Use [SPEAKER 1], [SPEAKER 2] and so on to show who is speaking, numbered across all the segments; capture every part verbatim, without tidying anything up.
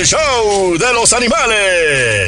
[SPEAKER 1] el show de los animales.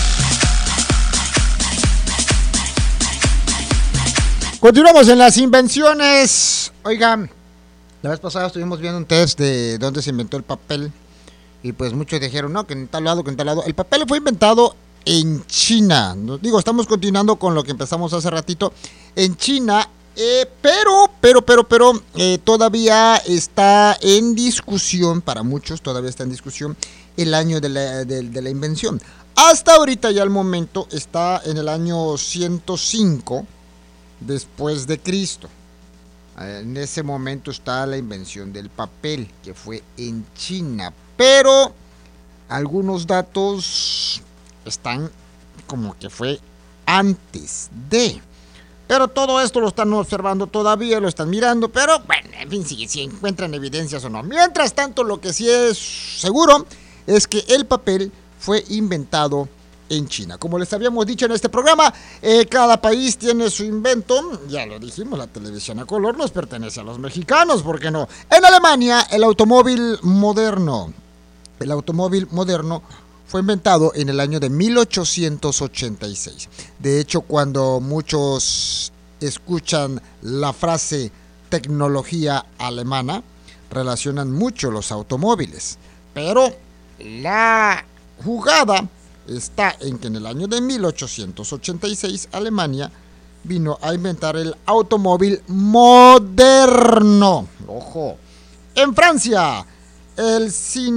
[SPEAKER 2] Continuamos en las invenciones. Oigan, la vez pasada estuvimos viendo un test de dónde se inventó el papel. Y pues muchos dijeron, no, que en tal lado, que en tal lado. El papel fue inventado en China. Digo, estamos continuando con lo que empezamos hace ratito. En China, eh, pero, pero, pero, pero, eh, todavía está en discusión, para muchos todavía está en discusión, el año de la, de, de la invención. Hasta ahorita ya el momento está en el año ciento cinco después de Cristo. En ese momento está la invención del papel, que fue en China. Pero algunos datos están como que fue antes de. Pero todo esto lo están observando todavía, lo están mirando, pero bueno, en fin, si, si encuentran evidencias o no. Mientras tanto, lo que sí es seguro es que el papel fue inventado en China. Como les habíamos dicho en este programa, eh, cada país tiene su invento. Ya lo dijimos, la televisión a color nos pertenece a los mexicanos, ¿por qué no? En Alemania, el automóvil moderno. El automóvil moderno fue inventado en el año de mil ochocientos ochenta y seis. De hecho, cuando muchos escuchan la frase tecnología alemana, relacionan mucho los automóviles. Pero la jugada está en que en el año de mil ochocientos ochenta y seis Alemania vino a inventar el automóvil moderno. Ojo. En Francia, el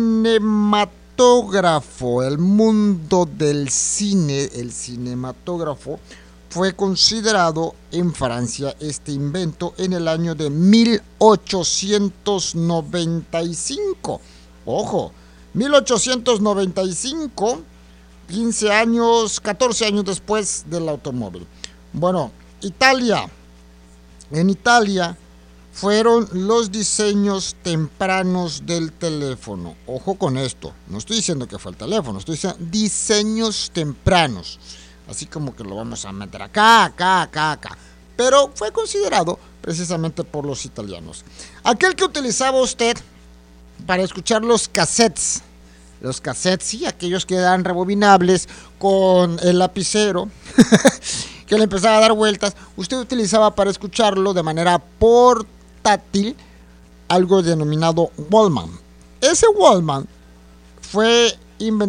[SPEAKER 2] cinematógrafo, el mundo del cine, el cinematógrafo, fue considerado en Francia este invento en el año de mil ochocientos noventa y cinco. Ojo, mil ochocientos noventa y cinco, quince años, catorce años después del automóvil. Bueno, Italia. En Italia fueron los diseños tempranos del teléfono. Ojo con esto, no estoy diciendo que fue el teléfono, estoy diciendo diseños tempranos. Así como que lo vamos a meter acá, acá, acá, acá. Pero fue considerado precisamente por los italianos. Aquel que utilizaba usted para escuchar los cassettes. Los cassettes, sí, aquellos que eran rebobinables con el lapicero. Que le empezaba a dar vueltas. Usted utilizaba para escucharlo de manera portátil algo denominado Walkman. Ese Walkman fue inventado